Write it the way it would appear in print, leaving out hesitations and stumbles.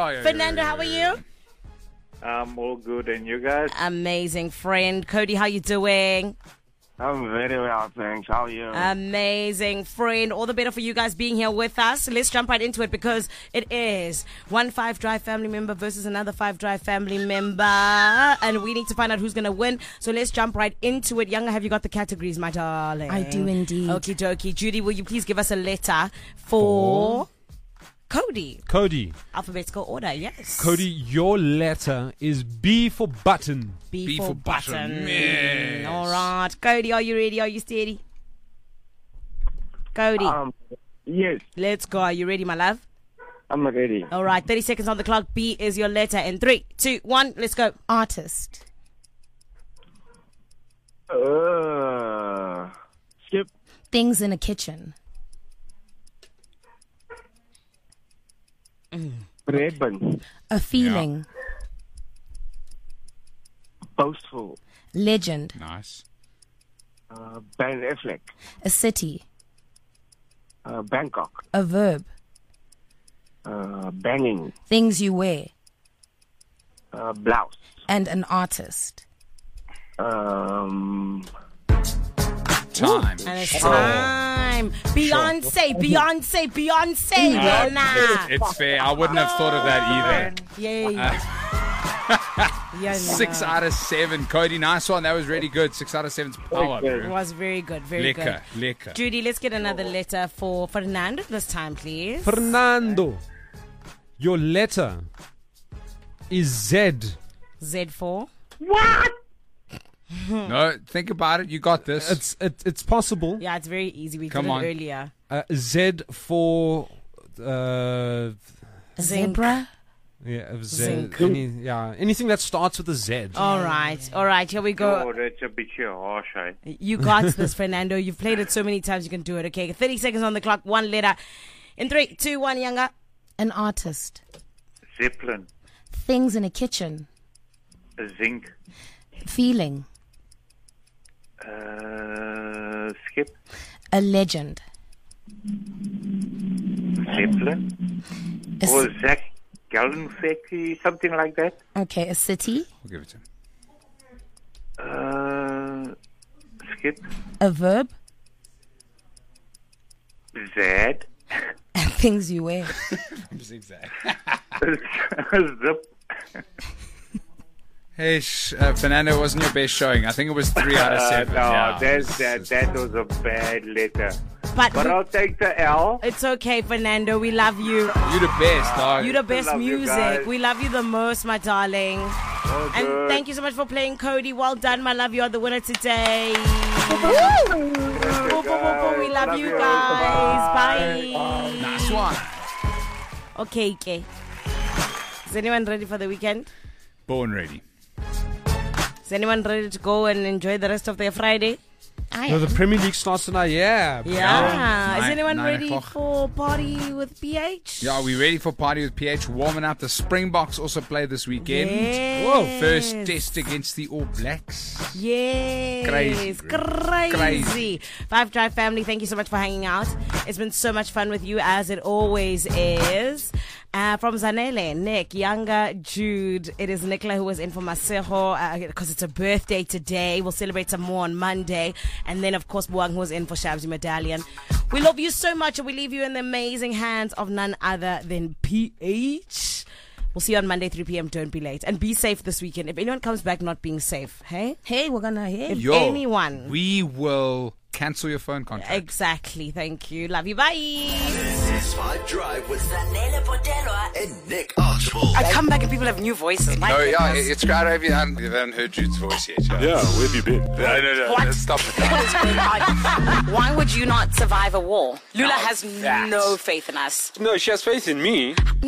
Fernando, how are you? I'm all good, and you guys? Amazing, friend. Cody, how you doing? I'm very well, thanks. How are you? Amazing, friend. All the better for you guys being here with us. Let's jump right into it because it is one 5 Drive family member versus another 5 Drive family member. And we need to find out who's going to win. So let's jump right into it. Younger, have you got the categories, my darling? I do indeed. Okie dokie. Judy, will you please give us a letter for Cody? Cody. Alphabetical order, yes. Cody, your letter is B for button. B for button. Yes. All right. Cody, are you ready? Are you steady? Cody. Yes, Let's go. Are you ready, my love? I'm ready. All right. 30 seconds on the clock. B is your letter. In 3, 2, 1. Let's go. Artist. Skip. Things in a kitchen. Red bun. A feeling. Boastful. Legend. Nice. Ben Affleck. A city. Bangkok. A verb. Banging. Things you wear. Blouse. And an artist. Time. And it's time. Beyonce. Winner. It's fair. I wouldn't have thought of that either. Yay. 6 out of 7. Cody, nice one. That was really good. 6 out of 7's power, It bro. was very good. Very good. Lekker. Judy, let's get another letter for Fernando this time, please. Fernando, your letter is Z. Z4. No, think about it. You got this. It's possible. Yeah, it's very easy. We Come did it on. earlier. Z for Zebra. Z. Anything that starts with a Z. All right. Here we go. Oh, that's a bit harsh, eh? You got this, Fernando. You've played it so many times, you can do it. Okay, 30 seconds on the clock. One letter. In 3, 2, 1, Younger. An artist. Zeppelin. Things in a kitchen. A zinc. Feeling. Skip. A legend. Zeppelin. A c- Or Zach Galifianakis, something like that. okay, a city. We'll give it to him. Skip. A verb. Zad. And things you wear. Zigzag. Zip. Hey, Fernando, wasn't your best showing. I think it was 3 out of 7. No, Yeah. that was a bad letter. But I'll take the L. it's okay, Fernando. We love you. You're the best, dog. You're the best love you music. guys. We love you the most, my darling. Oh, And good. thank you so much for playing, Cody. Well done, my love. You are the winner today. We love you guys. Bye. Nice one. Okay. Is anyone ready for the weekend? Born ready. Is anyone ready to go and enjoy the rest of their Friday? No, the Premier League starts tonight. Yeah. Yeah. Is anyone 9 ready o'clock. for party with PH? Yeah, we ready for Party with PH? Warming up. The Springboks also play this weekend. Yes. Whoa. First test against the All Blacks. Yes. Crazy. 5 Drive family, thank you so much for hanging out. It's been so much fun with you, as it always is. From Zanele, Nick, Younger, Jude. It is Nicola who was in for Masejo because it's a birthday today. We'll celebrate some more on Monday. And then, of course, Buang who was in for Shabzi Medallion. We love you so much, and we leave you in the amazing hands of none other than PH. We'll see you on Monday, 3 p.m. Don't be late. And be safe this weekend. If anyone comes back not being safe, hey? Hey, we're gonna hear. If anyone. We will cancel your phone contract. Exactly. Thank you. Love you. Bye. This is 5 Drive with Zanele Potelwa and Nick Archibald. I come back and people have new voices. My Oh, yeah, goodness. it's great. If you haven't heard Jude's voice yet. Yeah, where have you been? No. What? Stop it. What is going on? Why would you not survive a war? Lula has that. no faith in us. No, she has faith in me.